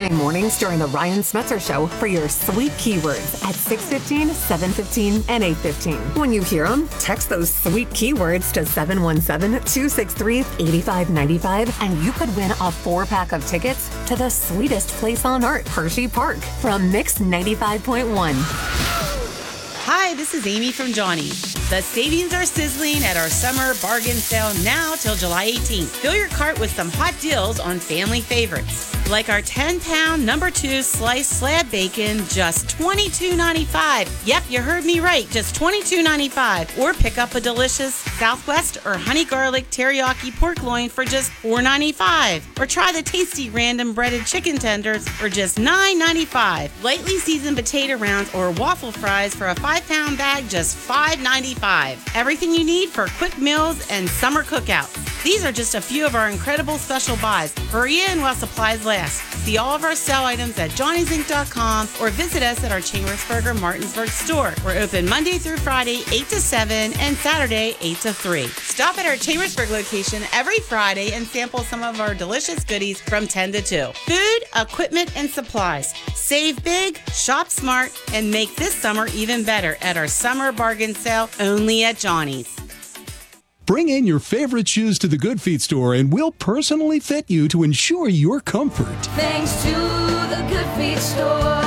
Weekday mornings during the Ryan Smetzer Show for your sweet keywords at 6:15, 7:15, and 8:15. When you hear them, text those sweet keywords to 717-263-8595 and you could win a 4-pack of tickets to the sweetest place on earth, Hershey Park, from Mix 95.1. Hi, this is Amy from Johnny's. The savings are sizzling at our summer bargain sale now till July 18th. Fill your cart with some hot deals on family favorites, like our 10-pound number 2 sliced slab bacon, just $22.95. Yep, you heard me right, just $22.95. Or pick up a delicious Southwest or honey garlic teriyaki pork loin for just $4.95. Or try the tasty random breaded chicken tenders for just $9.95. Lightly seasoned potato rounds or waffle fries for a 5-pound bag, just $5.95. Everything you need for quick meals and summer cookouts. These are just a few of our incredible special buys. Hurry in while supplies last. See all of our sale items at johnnysinc.com or visit us at our Chambersburg or Martinsburg store. We're open Monday through Friday, 8 to 7, and Saturday, 8 to 3. Stop at our Chambersburg location every Friday and sample some of our delicious goodies from 10 to 2. Food, equipment, and supplies. Save big, shop smart, and make this summer even better at our summer bargain sale only at Johnny's. Bring in your favorite shoes to the Good Feet store and we'll personally fit you to ensure your comfort. Thanks to the Good Feet store.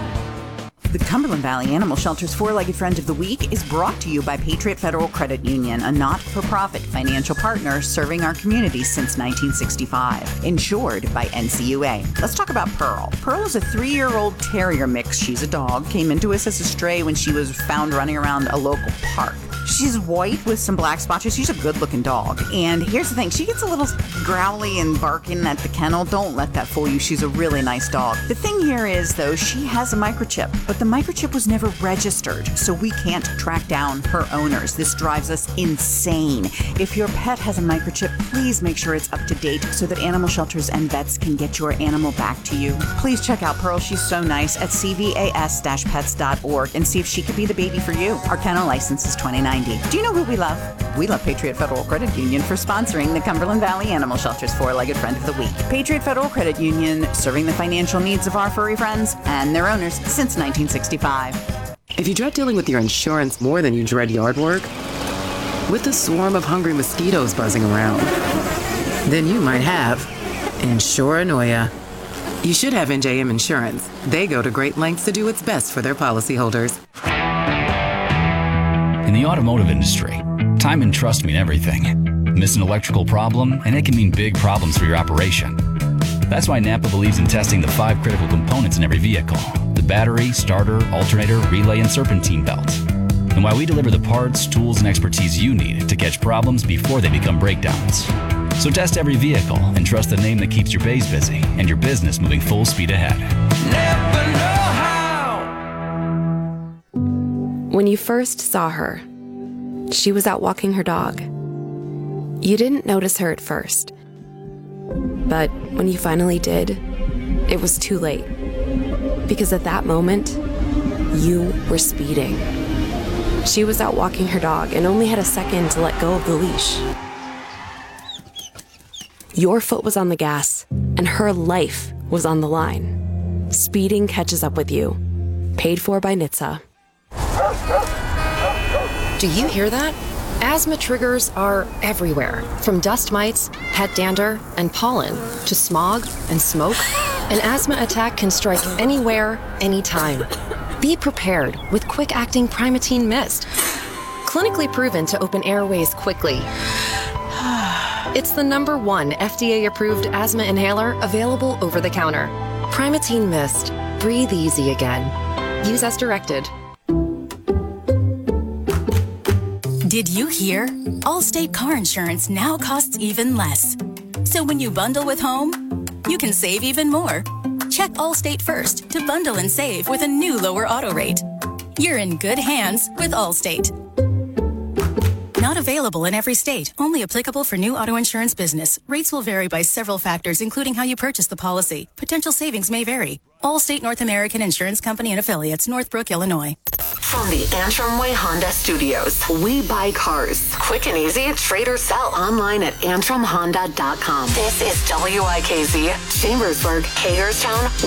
The Cumberland Valley Animal Shelter's Four-Legged Friend of the Week is brought to you by Patriot Federal Credit Union, a not-for-profit financial partner serving our community since 1965. Insured by NCUA. Let's talk about Pearl. Pearl is a 3-year-old terrier mix. She's a dog. Came into us as a stray when she was found running around a local park. She's white with some black spots. She's a good-looking dog. And here's the thing. She gets a little growly and barking at the kennel. Don't let that fool you. She's a really nice dog. The thing here is, though, she has a microchip. But the microchip was never registered, so we can't track down her owners. This drives us insane. If your pet has a microchip, please make sure it's up to date so that animal shelters and vets can get your animal back to you. Please check out Pearl. She's so nice at cvas-pets.org and see if she could be the baby for you. Our kennel license is $29.90. Do you know who we love? We love Patriot Federal Credit Union for sponsoring the Cumberland Valley Animal Shelter's Four-Legged Friend of the Week. Patriot Federal Credit Union, serving the financial needs of our furry friends and their owners since 1965. If you dread dealing with your insurance more than you dread yard work, with a swarm of hungry mosquitoes buzzing around, then you might have Insuranoia. You should have NJM Insurance. They go to great lengths to do what's best for their policyholders. In the automotive industry, time and trust mean everything. Miss an electrical problem, and it can mean big problems for your operation. That's why Napa believes in testing the 5 critical components in every vehicle: the battery, starter, alternator, relay, and serpentine belt. And why we deliver the parts, tools, and expertise you need to catch problems before they become breakdowns. So test every vehicle and trust the name that keeps your bays busy and your business moving full speed ahead. Never know how. When you first saw her, she was out walking her dog. You didn't notice her at first. But when you finally did, it was too late. Because at that moment, you were speeding. She was out walking her dog and only had a second to let go of the leash. Your foot was on the gas, and her life was on the line. Speeding catches up with you. Paid for by NHTSA. Do you hear that? Asthma triggers are everywhere, from dust mites, pet dander, and pollen, to smog and smoke. An asthma attack can strike anywhere, anytime. Be prepared with quick-acting Primatene Mist. Clinically proven to open airways quickly. It's the #1 FDA-approved asthma inhaler available over the counter. Primatene Mist. Breathe easy again. Use as directed. Did you hear? Allstate car insurance now costs even less. So when you bundle with home, you can save even more. Check Allstate first to bundle and save with a new lower auto rate. You're in good hands with Allstate. Not available in every state. Only applicable for new auto insurance business. Rates will vary by several factors, including how you purchase the policy. Potential savings may vary. Allstate North American Insurance Company and Affiliates, Northbrook, Illinois. From the Antrim Way Honda Studios, we buy cars. Quick and easy, trade or sell online at AntrimHonda.com. This is WIKZ, Chambersburg, Hagerstown,